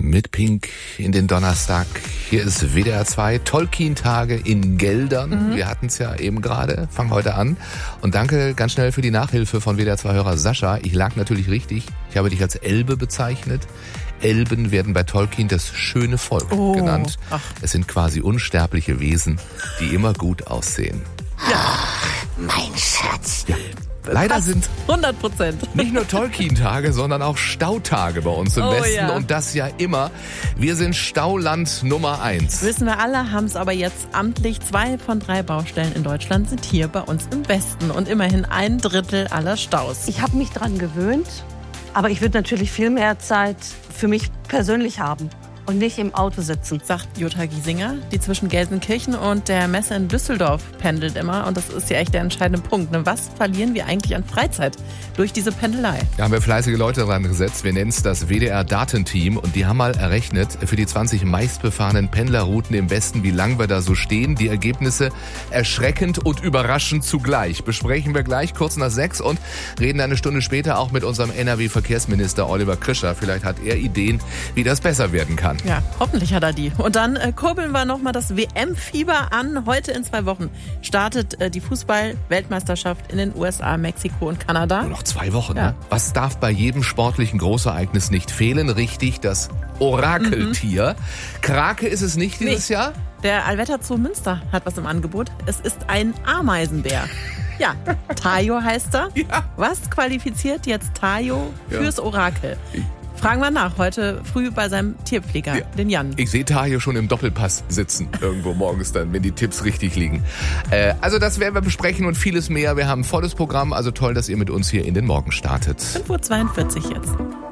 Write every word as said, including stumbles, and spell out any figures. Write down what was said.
mit Pink in den Donnerstag. Hier ist W D R zwei, Tolkien-Tage in Geldern. Mhm. Wir hatten es ja eben gerade, fangen heute an. Und danke ganz schnell für die Nachhilfe von W D R zwei-Hörer Sascha. Ich lag natürlich richtig. Ich habe dich als Elbe bezeichnet. Elben werden bei Tolkien das schöne Volk oh. genannt. Ach. Es sind quasi unsterbliche Wesen, die immer gut aussehen. Ja, mein Schatz. Ja. Leider Fast sind hundert Prozent nicht nur Tolkien-Tage, sondern auch Stautage bei uns im oh, Westen. Ja. Und das ja immer. Wir sind Stauland Nummer eins. Wissen wir alle, haben es aber jetzt amtlich. Zwei von drei Baustellen in Deutschland sind hier bei uns im Westen. Und immerhin ein Drittel aller Staus. Ich habe mich dran gewöhnt, aber ich würde natürlich viel mehr Zeit für mich persönlich haben. Und nicht im Auto sitzen. Sagt Jutta Giesinger, die zwischen Gelsenkirchen und der Messe in Düsseldorf pendelt immer. Und das ist ja echt der entscheidende Punkt. Ne? Was verlieren wir eigentlich an Freizeit durch diese Pendelei? Da haben wir fleißige Leute dran gesetzt. Wir nennen es das W D R-Datenteam. Und die haben mal errechnet für die zwanzig meistbefahrenen Pendlerrouten im Westen, wie lang wir da so stehen. Die Ergebnisse erschreckend und überraschend zugleich. Besprechen wir gleich kurz nach sechs und reden eine Stunde später auch mit unserem N R W-Verkehrsminister Oliver Krischer. Vielleicht hat er Ideen, wie das besser werden kann. Ja, hoffentlich hat er die. Und dann äh, kurbeln wir nochmal das W M-Fieber an. Heute in zwei Wochen startet äh, die Fußball-Weltmeisterschaft in den U S A, Mexiko und Kanada. Nur noch zwei Wochen, ja. ne? Was darf bei jedem sportlichen Großereignis nicht fehlen? Richtig, das Orakeltier. Mhm. Krake ist es nicht dieses nee. Jahr? Der Allwetter Zoo Münster hat was im Angebot. Es ist ein Ameisenbär. Ja, Tayo heißt er. Ja. Was qualifiziert jetzt Tayo fürs ja. Orakel? Fragen wir nach, heute früh bei seinem Tierpfleger, ja. den Jan. Ich sehe Tayo schon im Doppelpass sitzen, irgendwo morgens dann, wenn die Tipps richtig liegen. Äh, also das werden wir besprechen und vieles mehr. Wir haben ein volles Programm, also toll, dass ihr mit uns hier in den Morgen startet. fünf Uhr zweiundvierzig jetzt.